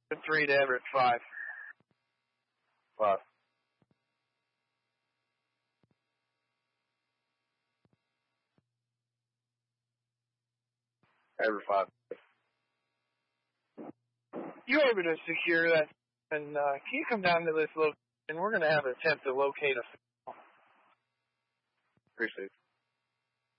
3 to Everett 5. 5. Everett 5. You able to secure that? And can you come down to this location? We're going to have an attempt to locate us. Appreciate it.